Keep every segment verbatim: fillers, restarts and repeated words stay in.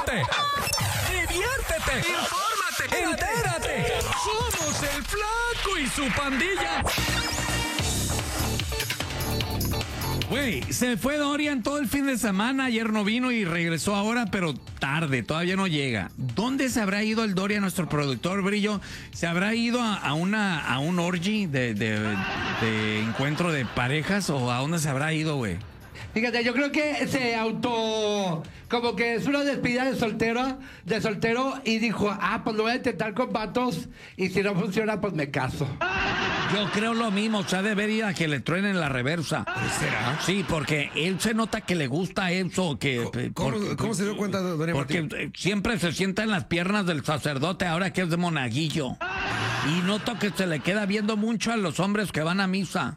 ríete, diviértete, infórmate, entérate. Somos el Flaco y su pandilla. Güey, se fue Dorian todo el fin de semana, ayer no vino y regresó ahora, pero tarde, todavía no llega. ¿Dónde se habrá ido el Dorian, nuestro productor, Brillo? ¿Se habrá ido a, a una a un orgy de, de, de encuentro de parejas o a dónde se habrá ido, güey? Fíjate, yo creo que se auto... Como que es una despedida de soltero, de soltero y dijo, ah, pues lo voy a intentar con vatos y si no funciona, pues me caso. Yo creo lo mismo, o sea, debería que le truenen la reversa. ¿Será? Sí, porque él se nota que le gusta eso, que... ¿Cómo, porque, ¿cómo se dio cuenta, doña Porque Martín? siempre se sienta en las piernas del sacerdote ahora que es de monaguillo. Y noto que se le queda viendo mucho a los hombres que van a misa.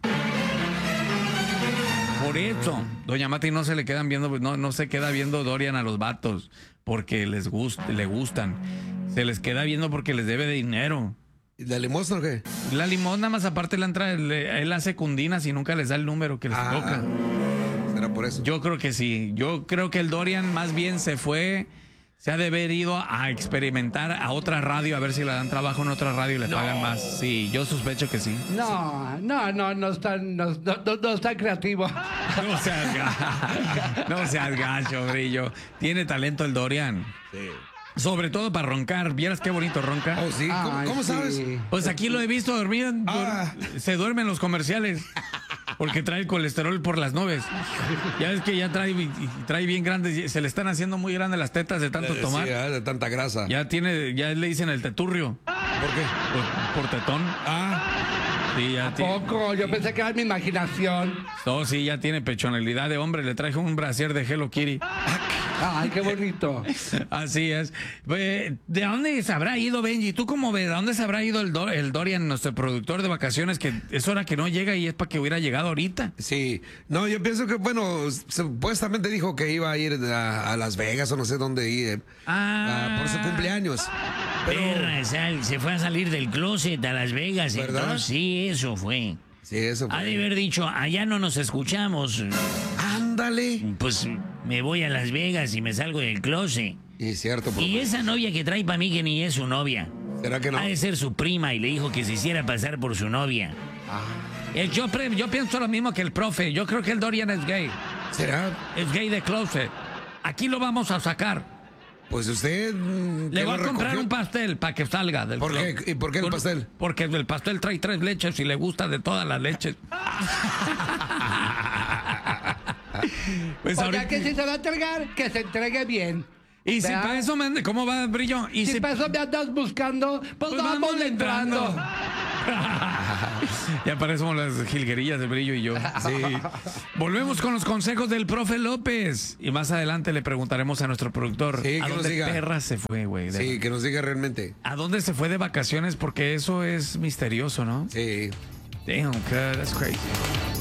Por eso, doña Mati no se le quedan viendo, no, no se queda viendo Dorian a los vatos porque les gusta, le gustan. Se les queda viendo porque les debe de dinero. ¿La limosna o qué? La limosna más aparte la entra, le- él hace cundinas y nunca les da el número que les Ah, toca. ¿será por eso? Yo creo que sí. Yo creo que el Dorian más bien se fue, se ha de haber ido a experimentar a otra radio, a ver si le dan trabajo en otra radio y le pagan más. Sí, yo sospecho que sí. No, no, no, no es tan, no, no, no, no es tan creativo. No seas gacho, no seas gacho, Brillo. Tiene talento el Dorian. Sí. Sobre todo para roncar. ¿Vieras qué bonito ronca? Oh, sí. ¿Cómo, Ay, cómo sí. sabes? Pues aquí lo he visto dormir. dur- Ah. Se duerme en los comerciales. Porque trae el colesterol por las nubes. Ya ves que ya trae, y trae bien grandes. Se le están haciendo muy grandes las tetas de tanto Eh, tomar. Sí, ah, de tanta grasa. Ya tiene, ya le dicen el teturrio. ¿Por qué? Por, por tetón. Ah, Sí, ya tiene. Poco, yo pensé que era mi imaginación. No, sí, ya tiene pechonalidad de hombre. Le traje un brasier de Hello Kitty. Ay, qué bonito. Así es. Eh, ¿De dónde se habrá ido Benji? ¿Tú cómo ves? ¿De dónde se habrá ido el, Do- el Dorian, nuestro productor de vacaciones? Que es hora que no llega y es para que hubiera llegado ahorita. sí. No, yo pienso que, bueno, supuestamente dijo que iba a ir a, a Las Vegas o no sé dónde ir. Ah. ah, por su cumpleaños. Pero, Perra, sal- se fue a salir del closet a Las Vegas, ¿Verdad? entonces sí, eso fue. sí, eso Ha de fue. haber dicho, allá no nos escuchamos, Ándale. pues me voy a Las Vegas y me salgo del closet. Y es cierto. por- Y esa novia que trae para mí que ni es su novia. ¿Será que no? Ha de ser su prima y le dijo que se hiciera pasar por su novia. Eh, yo, pre- yo pienso lo mismo que el profe. Yo creo que el Dorian es gay. ¿Será? Es gay de closet. Aquí lo vamos a sacar. Pues usted... mm, Le ¿qué voy lo a comprar recogió? un pastel para que salga del ¿Por qué? closet. ¿Y por qué el Por- pastel? Porque el pastel trae tres leches y le gusta de todas las leches. Pues O sea ahorita- que si se va a entregar, que se entregue bien. Y si ¿verdad? para eso me ande- ¿cómo va, Brillo? Y Si si para eso me andas buscando, pues, Pues vamos vamos entrando. entrando. Ya parecemos las jilguerillas de Brillo y yo. Sí. Volvemos con los consejos del profe López. Y más adelante le preguntaremos a nuestro productor Sí, que a nos dónde diga. perra se fue, güey. De- Sí, que nos diga realmente. ¿A dónde se fue de vacaciones? Porque eso es misterioso, ¿no? Sí. Damn, cut, that's crazy.